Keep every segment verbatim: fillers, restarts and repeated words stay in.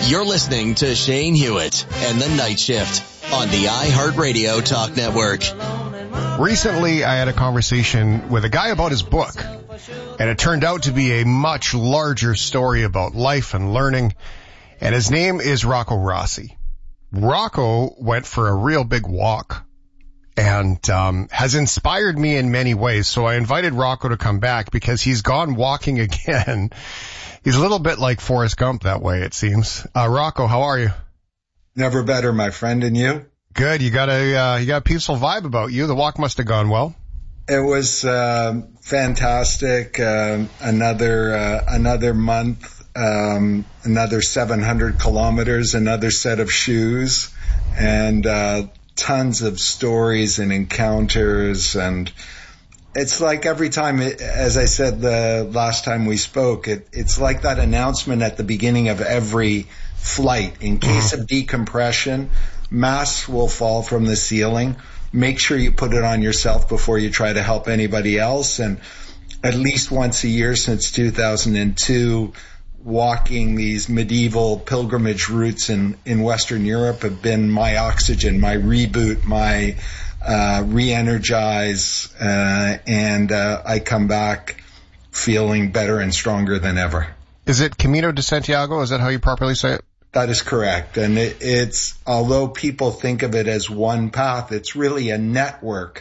You're listening to Shane Hewitt and the Night Shift on the iHeartRadio Talk Network. Recently, I had a conversation with a guy about his book, and it turned out to be a much larger story about life and learning, and his name is Rocco Rossi. Rocco went for a real big walk and um has inspired me in many ways, so I invited Rocco to come back because he's gone walking again. He's a little bit like Forrest Gump that way, it seems. Uh, Rocco, how are you? Never better, my friend, and you? Good. You got a, uh, you got a peaceful vibe about you. The walk must have gone well. It was, uh, fantastic. Uh, another, uh, another month, um, another seven hundred kilometers, another set of shoes, and, uh, tons of stories and encounters. And it's like every time, it, as I said the last time we spoke, it, it's like that announcement at the beginning of every flight. In case of decompression, masks will fall from the ceiling. Make sure you put it on yourself before you try to help anybody else. And at least once a year since two thousand two, walking these medieval pilgrimage routes in, in Western Europe have been my oxygen, my reboot, my uh, re-energize, uh, and uh, I come back feeling better and stronger than ever. Is it Camino de Santiago? Is that how you properly say it? That is correct. And it, it's, although people think of it as one path, it's really a network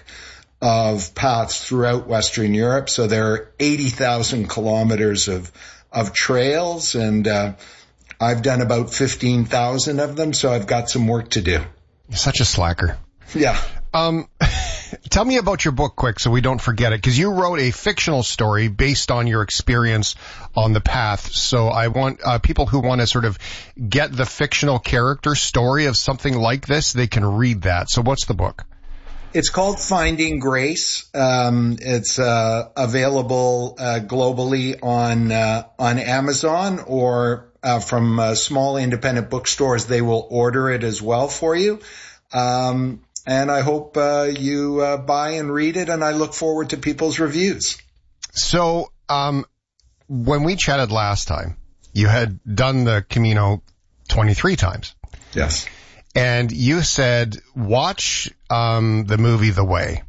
of paths throughout Western Europe. So there are eighty thousand kilometers of, of trails, and, uh, I've done about fifteen thousand of them. So I've got some work to do. You're such a slacker. Yeah. Um, tell me about your book quick so we don't forget it, because you wrote a fictional story based on your experience on the path. So I want uh, people who want to sort of get the fictional character story of something like this, they can read that. So what's the book? It's called Finding Grace. Um, it's uh, available uh, globally on uh, on Amazon, or uh, from uh, small independent bookstores. They will order it as well for you. Um, and I hope uh, you uh, buy and read it, and I look forward to people's reviews. So um, when we chatted last time, you had done the Camino twenty-three times. Yes. And you said, watch um, the movie The Way.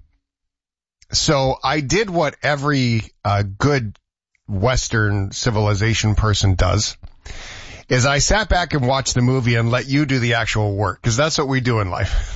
So I did what every uh, good Western civilization person does, is I sat back and watched the movie and let you do the actual work, because that's what we do in life.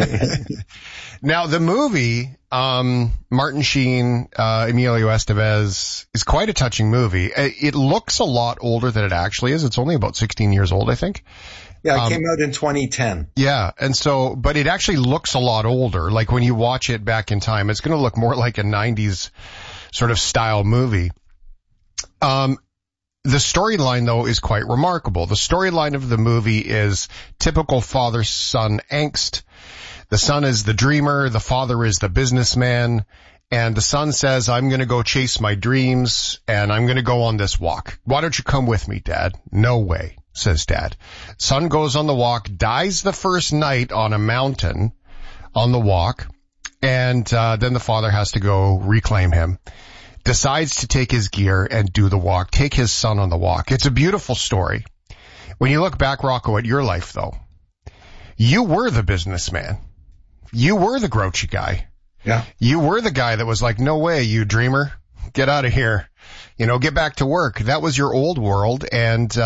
Now, the movie, um, Martin Sheen, uh, Emilio Estevez, is quite a touching movie. It looks a lot older than it actually is. It's only about sixteen years old, I think. Yeah, it um, came out in twenty ten. Yeah, and so, but it actually looks a lot older. Like when you watch it back in time, it's going to look more like a nineties sort of style movie. Um, the storyline, though, is quite remarkable. The storyline of the movie is typical father-son angst. The son is the dreamer, the father is the businessman, and the son says, I'm going to go chase my dreams, and I'm going to go on this walk. Why don't you come with me, Dad? No way, says Dad. Son goes on the walk, dies the first night on a mountain on the walk, and uh, then the father has to go reclaim him. Decides to take his gear and do the walk, take his son on the walk. It's a beautiful story. When you look back, Rocco, at your life, though, you were the businessman. You were the grouchy guy. Yeah. You were the guy that was like, no way, you dreamer. Get out of here. You know, get back to work. That was your old world, and